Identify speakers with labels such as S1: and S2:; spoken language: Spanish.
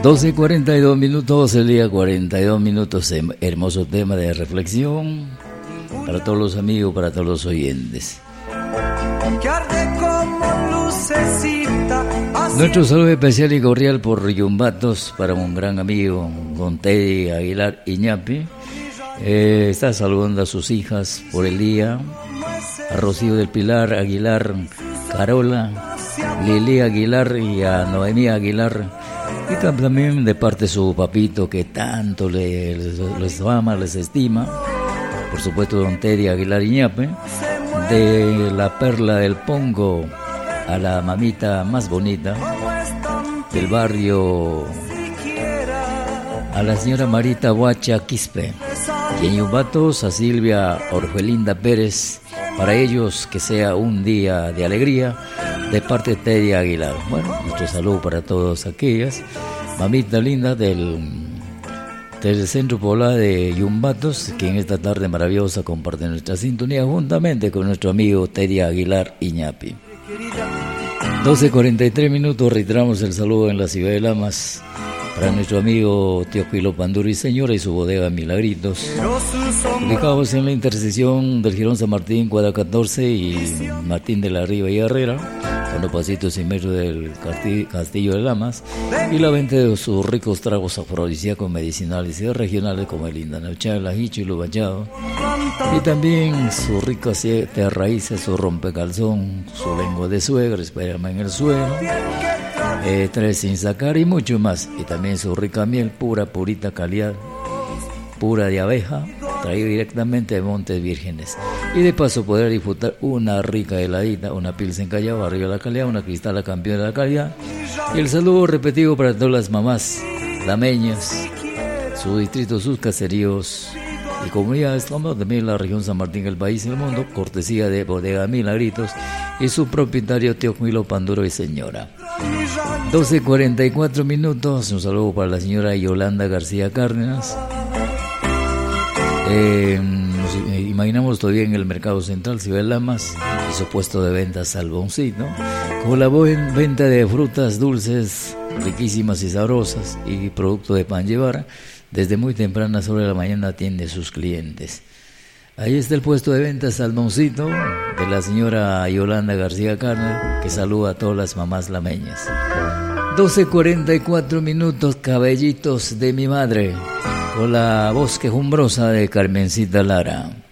S1: 12:42, el día 42 minutos, hermoso tema de reflexión para todos los amigos, para todos los oyentes. Nuestro saludo especial y cordial por Yumbatos para un gran amigo, don Teddy Aguilar Iñapi. Está saludando a sus hijas por el día, a Rocío del Pilar Aguilar, Carola, Lili Aguilar y a Noemí Aguilar. Y también de parte de su papito que tanto les ama, les estima. Por supuesto, don Teddy Aguilar Iñape. De la Perla del Pongo a la mamita más bonita del barrio, a la señora Marita Huacha Quispe. Y en Yumbatos a Silvia Orfelinda Pérez. Para ellos que sea un día de alegría de parte de Teddy Aguilar. Bueno, nuestro saludo para todos aquellas mamita linda del centro poblado de Yumbatos, que en esta tarde maravillosa comparten nuestra sintonía juntamente con nuestro amigo Teddy Aguilar Iñapi. 12:43, reiteramos el saludo en la ciudad de Lamas para nuestro amigo Teófilo Panduro y señora y su bodega Milagritos, ubicados en la intersección del Girón San Martín, cuadra 14 y Martín de la Riva y Herrera, a unos pasitos y metros del Castillo de Lamas, y la venta de sus ricos tragos afrodisíacos medicinales y regionales como el Indanauchá, el ajicho y lo bachado, y también sus ricas 7 raíces, su rompecalzón, su lengua de suegra, esperma en el suelo, 3 sin sacar y mucho más, y también su rica miel purita calidad, pura de abeja, traído directamente de Montes Vírgenes, y de paso poder disfrutar una rica heladita, una pilsen Callao, arriba de la calidad, una cristal campeona de la calidad, y el saludo repetido para todas las mamás lameñas, su distrito, sus caseríos y comunidades, como también la región San Martín, el país y el mundo, cortesía de Bodega Milagritos y su propietario Teófilo Panduro y señora. 12:44, un saludo para la señora Yolanda García Cárdenas. Nos imaginamos todavía en el mercado central, Ciudad de Lamas, y su puesto de venta Salvoncito, con la venta de frutas dulces, riquísimas y sabrosas, y producto de pan llevar. Desde muy temprana sobre la mañana atiende a sus clientes. Ahí está el puesto de venta Salmoncito de la señora Yolanda García Cárdenas, que saluda a todas las mamás lameñas. 12:44, cabellitos de mi madre, con la voz quejumbrosa de Carmencita Lara.